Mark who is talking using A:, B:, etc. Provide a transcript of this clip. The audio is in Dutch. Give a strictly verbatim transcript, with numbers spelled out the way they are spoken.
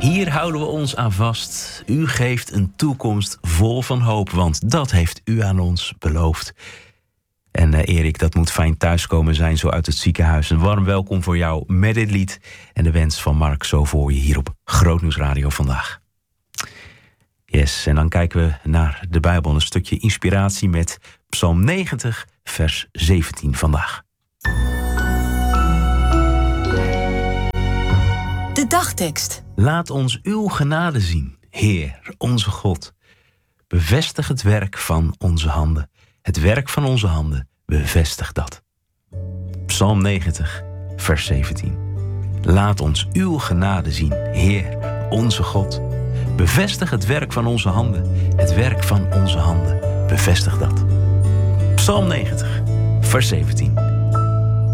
A: Hier houden we ons aan vast. U geeft een toekomst vol van hoop, want dat heeft u aan ons beloofd. En uh, Erik, dat moet fijn thuiskomen zijn zo uit het ziekenhuis. Een warm welkom voor jou met dit lied. En de wens van Mark zo voor je hier op Grootnieuws Radio vandaag. Yes, en dan kijken we naar de Bijbel. Een stukje inspiratie met Psalm negentig, vers zeventien vandaag.
B: De dagtekst.
A: Laat ons uw genade zien, Heer, onze God. Bevestig het werk van onze handen. Het werk van onze handen, bevestig dat. Psalm negentig, vers zeventien. Laat ons uw genade zien, Heer, onze God. Bevestig het werk van onze handen. Het werk van onze handen, bevestig dat. Psalm negentig, vers zeventien.